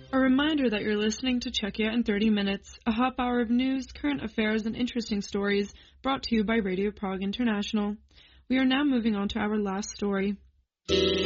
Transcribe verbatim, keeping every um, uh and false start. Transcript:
A reminder that you're listening to Czechia in thirty minutes, a half hour of news, current affairs, and interesting stories brought to you by Radio Prague International. We are now moving on to our last story.